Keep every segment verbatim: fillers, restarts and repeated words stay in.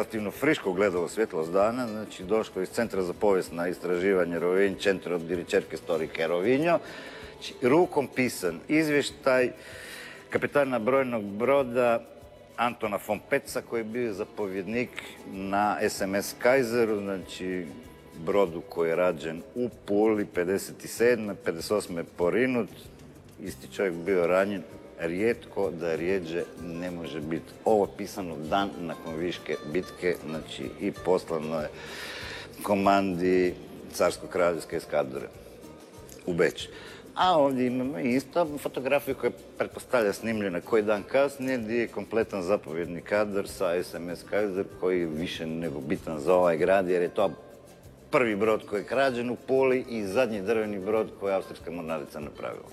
relativno friško ugledalo svjetlost dana, znači došlo iz Centra za povijesna istraživanje Rovinj, Centro di ricerche storiche Rovigno, znači, rukom pisan izvještaj kapetana brojnog broda Antona von Peca, koji je bio zapovjednik na es em es Kaiseru, znači brodu koji je rađen u Puli pedeset sedme. pedeset osme porinut. Isti čovjek bio ranjen. Rijetko da rijeđe ne može biti. Ovo pisano dan nakon Viške bitke, znači i poslano je komandi carsko-kraljevske eskadre u Beč. A ovdje imamo isto fotografiju koja pretpostavlja snimljena koji dan kasnije, gdje je kompletan zapovjedni kadar sa es em es Kaiser, koji je više nego bitan za ovaj grad, jer je to prvi brod koji je krađen u Puli i zadnji drveni brod koji je austrijska mornarica napravila.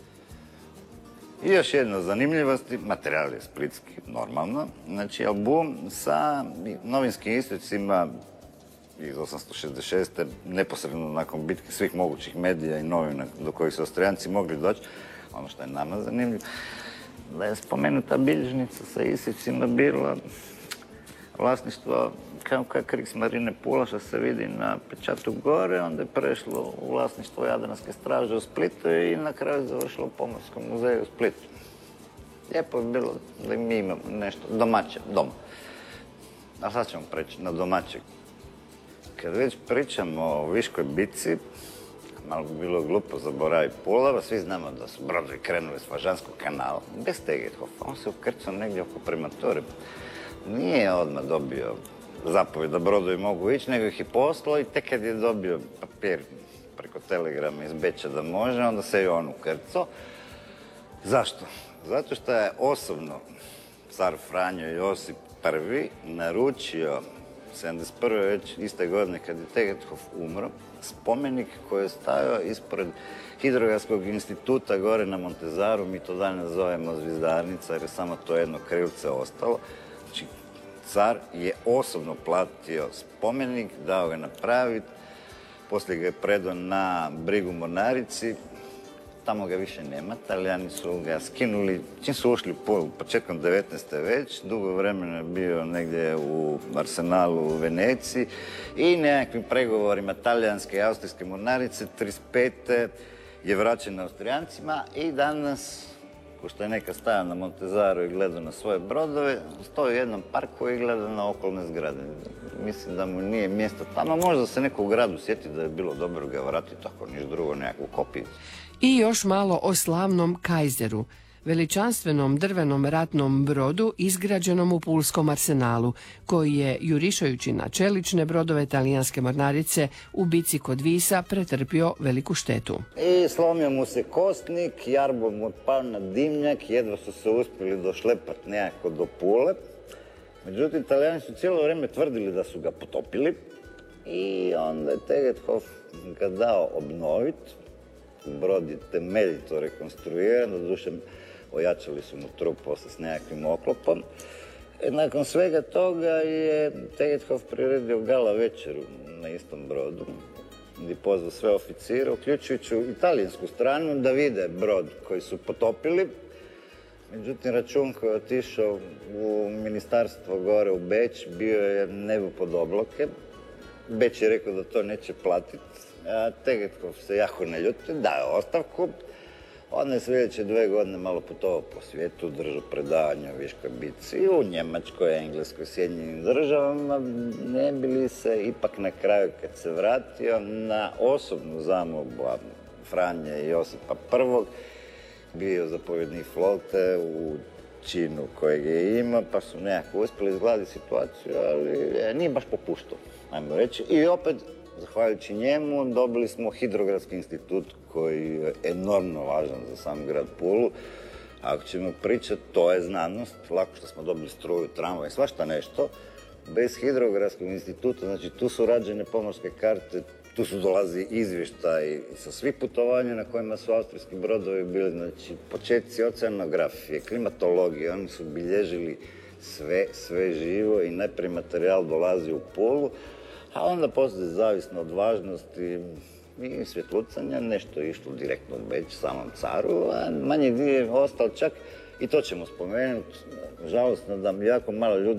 I još jedna zanimljivost, materijal je splitski, normalno, znači album sa novinskim isjecima iz osamsto šezdeset šeste. neposredno nakon bitke svih mogućih medija i novina do kojih su Austrijanci mogli doći. Ono što je nama zanimljivo, da je spomenuta bilježnica sa isjecima bila vlasništvo kao Kriegsmarine Pula, što se vidi na pečatu gore, onda je prešlo u vlasništvo Jadranske straže u Splitu i na kraju završilo u Pomorskom muzeju u Splitu. Lijepo je bilo da mi imamo nešto domaće, doma. A sad ćemo preći na domaće. Kad već pričamo o Viškoj bitci, malo bi bilo glupo zaboraviti Pulava, svi znamo da su brodovi krenuli s Fažanskog kanala, bez Tegethofa. On se ukrcao negdje oko Premature. Nije odmah dobio zapovjed da brodovi mogu ići, nego ih je poslao i tek kad je dobio papir preko telegrama iz Beča da može, onda se i on ukrcao. Zašto? Zato što je osobno car Franjo Josip prvi naručio sedamdeset prve već iste godine kad je Tegethof umro, spomenik koji je stajao ispred Hidrografskog instituta gore na Montezaru, mi to danas zovemo Zvizdarnica jer je samo to jedno krilce ostalo. Znači, car je osobno platio spomenik, dao ga napraviti, poslije ga je predao na brigu mornarici, tamo ga više nema, Talijani su ga skinuli, čim su ušli u Pulu, početkom devetnaeste već, dugo vremena je bio negdje u arsenalu u Veneciji i nekakvim pregovorima talijanske i austrijske mornarice trideset pete je vraćen Austrijancima i danas, ko što je neka stajao na Montezaru i gledao na svoje brodove, stoji u jednom parku i gleda na okolne zgrade. Mislim da mu nije mjesto tamo, možda se neko u gradu sjeti da je bilo dobro ga vratiti, ako niš drugo, nekakvu kopiju. I još malo o slavnom Kaiseru, veličanstvenom drvenom ratnom brodu izgrađenom u Pulskom arsenalu, koji je, jurišajući na čelične brodove talijanske mornarice u bici kod Visa, pretrpio veliku štetu. I slomio mu se kostnik, jarbol mu pao na dimnjak, jedva su se uspjeli došlepati nekako do Pule. Međutim, Talijani su cijelo vrijeme tvrdili da su ga potopili i onda je Tegethof ga dao obnoviti. Brod je temeljito rekonstruiran, doduše ojačali su mu trup poslije s nekakvim oklopom. E, nakon svega toga je Tegethof priredio gala večeru na istom brodu, gdje pozvao sve oficire, uključujući italijansku stranu, da vide brod koji su potopili. Međutim, račun koji je otišao u ministarstvo gore u Beč bio je nebo pod obloke. Beč je rekao da to neće platiti. A Tegethof se jako ne ljuti, daje ostavku. Onda je sljedeće dve godine malo putovao po svijetu, držao predavanja o Viškoj bitci u Njemačkoj, Engleskoj, Sjedinjenim državama. Ne bi li se ipak na kraju, kad se vratio, na osobnu zamolbu Franje i Josipa prvog, bio zapovjednik flote u činu kojeg je imao, pa su nekako uspjeli izgladiti situaciju, ali nije baš popuštao, ajmo reći. I opet, zahvaljujući njemu, dobili smo Hidrografski institut koji je enormno važan za sam grad Pulu. Ako ćemo pričati, to je znanost, lako što smo dobili struju, tramvaj, svašta nešto. Bez Hidrografskog instituta, znači tu su rađene pomorske karte, tu su dolazi izvještaj sa svih putovanja na kojima su austrijski brodovi bili, znači početci oceanografije, klimatologije, oni su bilježili sve, sve živo i najprije materijal dolazi u Pulu, a onda poslije, zavisno od važnosti i svjetlucanja, nešto je išlo direktno u Beč samom caru, a manji dio je ostao čak, i to ćemo spomenuti, žalostno da jako malo ljudi